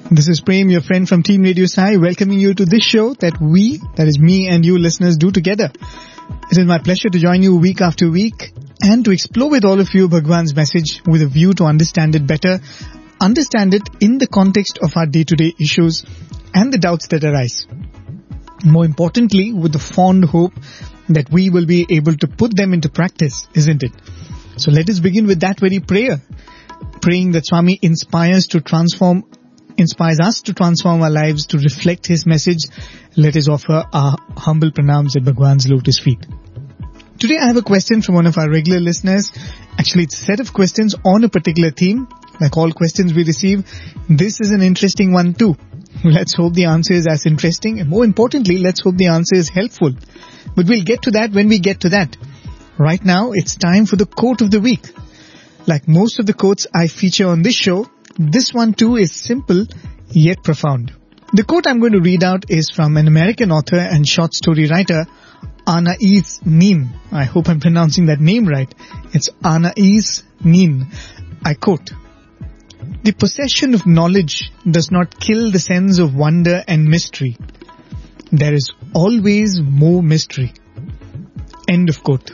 This is Prem, your friend from Team Radio Sai, welcoming you to this show that is me and you listeners, do together. It is my pleasure to join you week after week and to explore with all of you Bhagwan's message with a view to understand it better, understand it in the context of our day-to-day issues and the doubts that arise. More importantly, with the fond hope that we will be able to put them into practice, isn't it? So let us begin with that very prayer, praying that Swami inspires us to transform our lives to reflect his message. Let us offer our humble pranams at Bhagwan's lotus feet. Today I have a question from one of our regular listeners. Actually, it's a set of questions on a particular theme. Like all questions we receive, this is an interesting one too. Let's hope the answer is as interesting, and more importantly, let's hope the answer is helpful. But we'll get to that when we get to that. Right now, it's time for the quote of the week. Like most of the quotes I feature on this show, this one too is simple yet profound. The quote I'm going to read out is from an American author and short story writer, Anais Nin. I hope I'm pronouncing that name right. It's Anais Nin. I quote, "The possession of knowledge does not kill the sense of wonder and mystery. There is always more mystery." End of quote.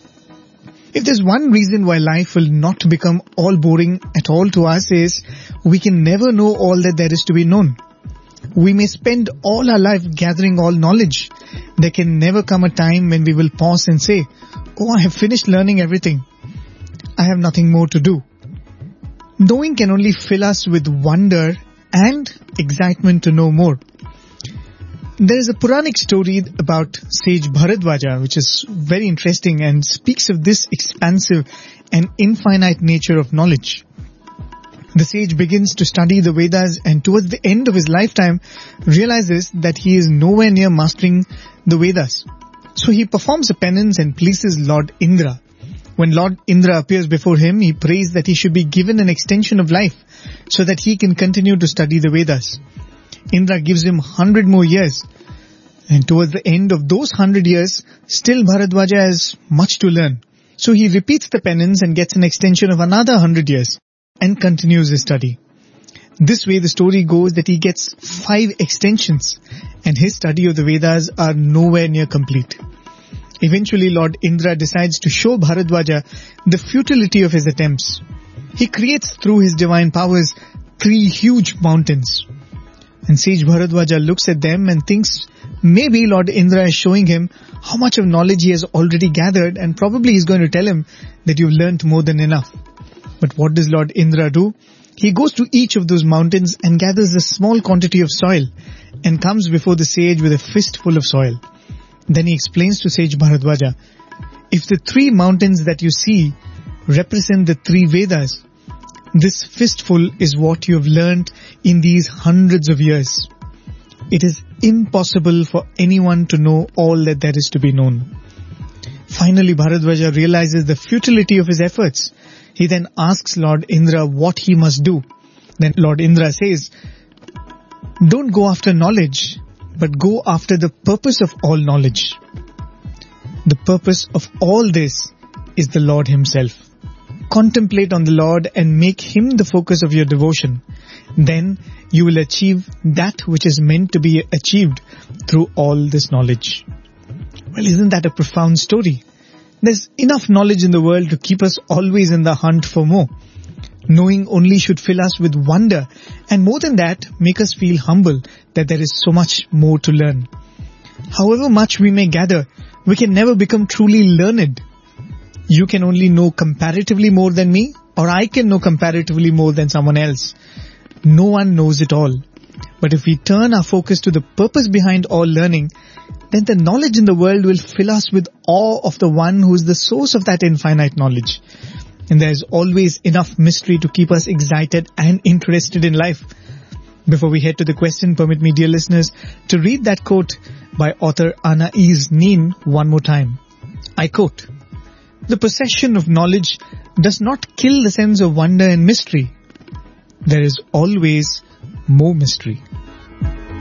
If there's one reason why life will not become all boring at all to us is we can never know all that there is to be known. We may spend all our life gathering all knowledge. There can never come a time when we will pause and say, "Oh, I have finished learning everything. I have nothing more to do." Knowing can only fill us with wonder and excitement to know more. There is a Puranic story about sage Bharadwaja, which is very interesting and speaks of this expansive and infinite nature of knowledge. The sage begins to study the Vedas and towards the end of his lifetime realizes that he is nowhere near mastering the Vedas. So he performs a penance and pleases Lord Indra. When Lord Indra appears before him, he prays that he should be given an extension of life so that he can continue to study the Vedas. Indra gives him 100 more years. And towards the end of those 100 years, still Bharadwaja has much to learn. So he repeats the penance and gets an extension of another 100 years and continues his study. This way the story goes that he gets 5 extensions and his study of the Vedas are nowhere near complete. Eventually Lord Indra decides to show Bharadwaja the futility of his attempts. He creates through his divine powers 3 huge mountains. And sage Bharadwaja looks at them and thinks maybe Lord Indra is showing him how much of knowledge he has already gathered and probably he's going to tell him that you've learnt more than enough. But what does Lord Indra do? He goes to each of those mountains and gathers a small quantity of soil and comes before the sage with a fistful of soil. Then he explains to sage Bharadwaja, if the 3 mountains that you see represent the 3 Vedas, this fistful is what you have learnt in these hundreds of years. It is impossible for anyone to know all that there is to be known. Finally, Bharadwaja realizes the futility of his efforts. He then asks Lord Indra what he must do. Then Lord Indra says, "Don't go after knowledge, but go after the purpose of all knowledge. The purpose of all this is the Lord himself. Contemplate on the Lord and make him the focus of your devotion. Then you will achieve that which is meant to be achieved through all this knowledge." Well, isn't that a profound story? There's enough knowledge in the world to keep us always in the hunt for more. Knowing only should fill us with wonder, and more than that, make us feel humble that there is so much more to learn. However much we may gather, we can never become truly learned. You can only know comparatively more than me, or I can know comparatively more than someone else. No one knows it all. But if we turn our focus to the purpose behind all learning, then the knowledge in the world will fill us with awe of the one who is the source of that infinite knowledge. And there is always enough mystery to keep us excited and interested in life. Before we head to the question, permit me, dear listeners, to read that quote by author Anais Nin one more time. I quote, "The possession of knowledge does not kill the sense of wonder and mystery. There is always more mystery."